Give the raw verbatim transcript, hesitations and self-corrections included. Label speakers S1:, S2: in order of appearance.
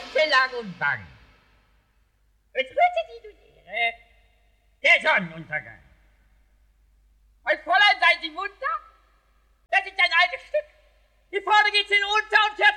S1: Nächte lang und bang. Es rührte die Duniere, der Sonnenuntergang. Mein Fräulein, seien Sie munter? Das ist ein altes Stück. Hier vorne geht's in Unter- und